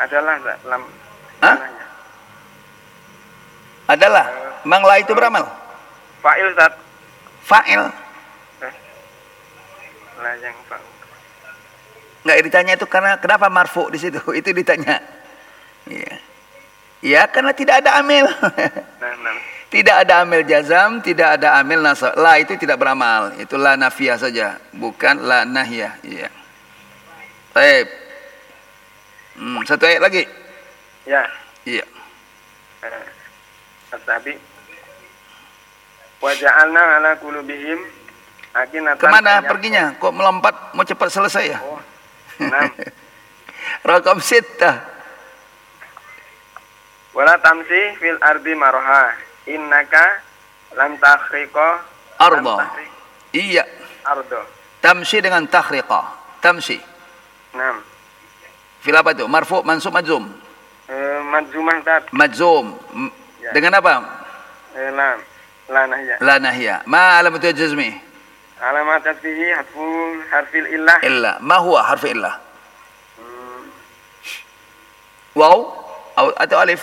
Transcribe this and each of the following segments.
adalah lam. Hah? Adalah. Memang la itu beramal? Fa'il Ustaz. Fa'il. La yang fa'il. Enggak ditanya itu karena kenapa marfu di situ? Itu ditanya. Iya. Ya karena tidak ada amil. Nah. Tidak ada amil jazam, tidak ada amil nasab. La itu tidak beramal. Itu la nafiyah saja, bukan la nahiyah. Iya. Baik. Satu ayat lagi. Ya. Iya. Tapi wa ja'alna ala qulubihim akinatan. Kemana perginya? Kok melompat mau cepat selesai ya? Oh. 6. Rakam 6. Wala tamsi fil ardi marha. Innaka lam takhriqa Arda. Iya. Arda. Tamshi dengan takhriqa. Tamshi. 6. Fil apa itu? Marfu, mansub, majzum. Majzumah Ustaz. Majzum. Ya. Dengan apa? La nahya. La nahya. Ma alamatu jazmi? Alamat tasbihi harfil illah. Illa. Ma huwa harfi illah? Waw atau alif?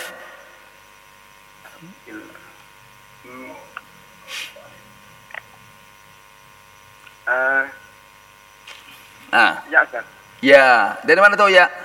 Ya Ustaz. Ya, dari mana tahu ya?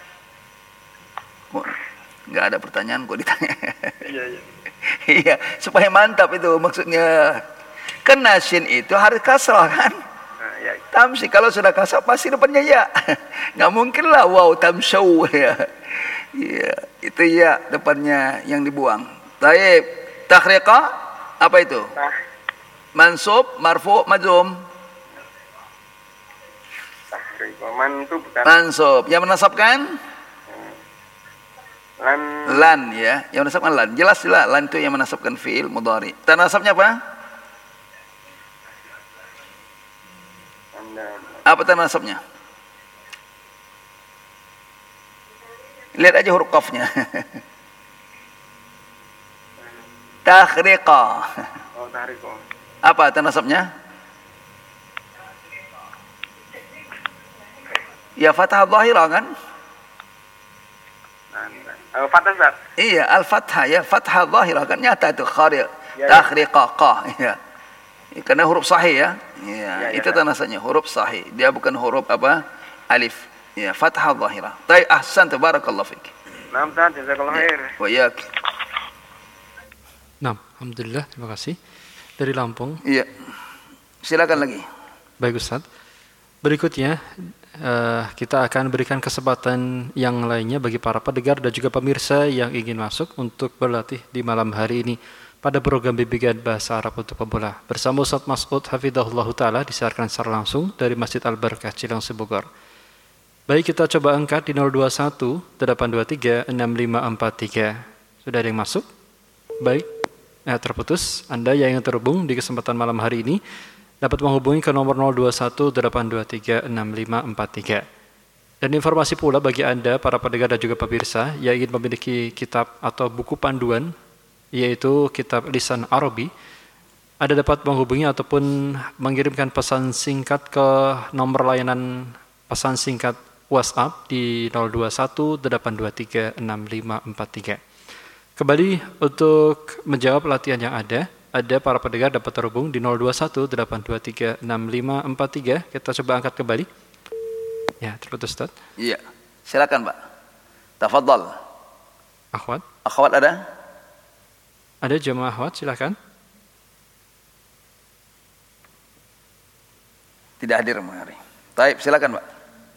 Enggak ada pertanyaan kok ditanya. Iya. Iya, supaya mantap itu maksudnya. Kan nasin itu harus kasrah kan? Ya. Tamsi kalau sudah kasrah pasti depannya ya. Enggak mungkin lah wow tamsau ya. Iya, itu ya depannya yang dibuang. Baik, takhriqa apa itu? Mansub, marfu, majzum. Mansub kan? Mansub. Yang menasabkan? Lan ya. Yang menasabkan lan. Jelas. Lan itu yang menasabkan fi'il mudhari. Tanasabnya apa? Apa tanasabnya? Lihat aja huruf qafnya. Takhriqa. Oh, takhriqa. Apa tanasabnya? Ya fathah zahirah kan? Fathah Ustaz. Iya, al-fathah ya, fathah zahirah kan nyata itu khari'. Ya. Takhriqa qa ya. Karena huruf sahih ya. Ya, Ya, itu tanasanya huruf sahih. Dia bukan huruf apa? Alif. Ya, fathah zahirah. Baik, ahsan, barakallahu fik. Naam Ustaz, jazakallahu khair. Wa iyyak. Nah, alhamdulillah, terima kasih. Dari Lampung. Iya. Silakan lagi. Baik Ustaz. Berikutnya kita akan berikan kesempatan yang lainnya bagi para pendengar dan juga pemirsa yang ingin masuk untuk berlatih di malam hari ini pada program Bimbingan Bahasa Arab untuk Pemula bersama Ustaz Mas'ud Hafizahullah Ta'ala disiarkan secara langsung dari Masjid Al-Barakah Cilengsi Bogor. Baik, kita coba angkat di 021 823 6543. Sudah ada yang masuk? Baik, terputus. Anda yang ingin terhubung di kesempatan malam hari ini dapat menghubungi ke nomor 021-823-6543. Dan informasi pula bagi Anda, para pendengar dan juga pemirsa yang ingin memiliki kitab atau buku panduan, yaitu kitab Lisan Arabi, Anda dapat menghubungi ataupun mengirimkan pesan singkat ke nomor layanan pesan singkat WhatsApp di 021-823-6543. Kembali untuk menjawab latihan yang ada para pendengar dapat terhubung di 021-823-6543. Kita coba angkat kembali. Ya, terputus Ustaz. Iya. Silakan, Pak. Tafadhal. Akhwat. Akhwat ada? Ada jemaah akhwat, silakan. Tidak hadir hari. Baik, silakan, Pak.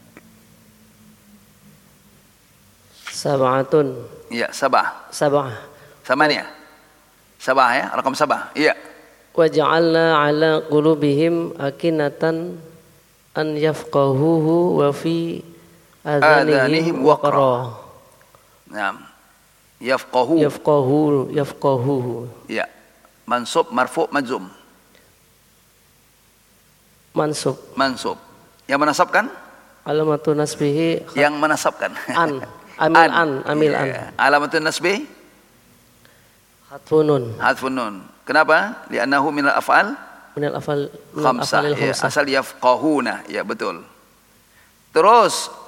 Sab'atun. Iya, sabah. Samania. Sabah ya, rakam sabah. Iya. Wa ja'alna 'ala qulubihim akinatan an yafqahuhu wa fi adhanihim waqra. Naam. Yafqahuhu. Iya. Mansub, marfu, majzum. Mansub. Yang menasabkan? Alamatun nasbihi. Yang menasabkan. Amil an. Alamatun nasbih? Hadfun nun. Kenapa? Li'annahu minal af'al khamsah. Ya, asal yafqahuna. Ya, betul. Terus